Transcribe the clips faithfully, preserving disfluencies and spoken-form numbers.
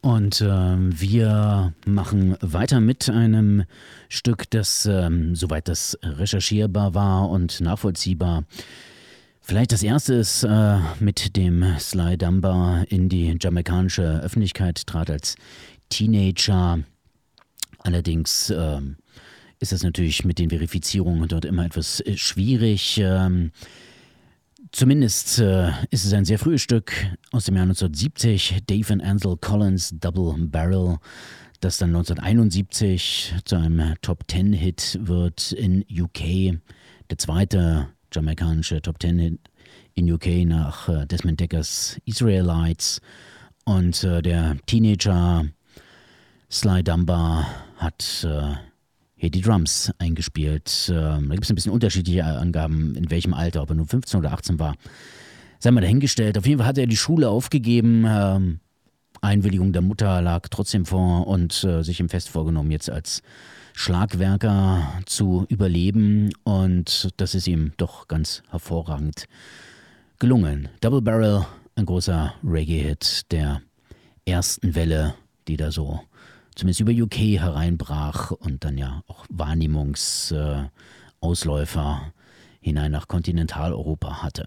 Und äh, wir machen weiter mit einem Stück, das, ähm, soweit das recherchierbar war und nachvollziehbar, vielleicht das erste ist, äh, mit dem Sly Dunbar in die jamaikanische Öffentlichkeit trat als Teenager. Allerdings äh, ist es natürlich mit den Verifizierungen dort immer etwas äh, schwierig. Ähm, Zumindest äh, ist es ein sehr frühes Stück aus dem Jahr neunzehnhundertsiebzig, Dave and Ansel Collins Double Barrel, das dann neunzehnhunderteinundsiebzig zu einem Top-Ten-Hit wird in U K. Der zweite jamaikanische Top-Ten-Hit in U K nach äh, Desmond Deckers Israelites. Und äh, der Teenager Sly Dunbar hat äh, hier die Drums eingespielt. Ähm, da gibt es ein bisschen unterschiedliche Angaben, in welchem Alter, ob er nur fünfzehn oder achtzehn war. Sei mal dahingestellt. Auf jeden Fall hat er die Schule aufgegeben. Ähm, Einwilligung der Mutter lag trotzdem vor und äh, sich ihm fest vorgenommen, jetzt als Schlagwerker zu überleben. Und das ist ihm doch ganz hervorragend gelungen. Double Barrel, ein großer Reggae-Hit der ersten Welle, die da so zumindest über U K hereinbrach und dann ja auch Wahrnehmungsausläufer äh, hinein nach Kontinentaleuropa hatte.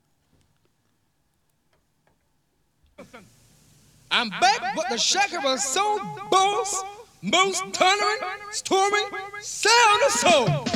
I'm back with the shaker of soul, boss, most thundering, storming, sound of soul.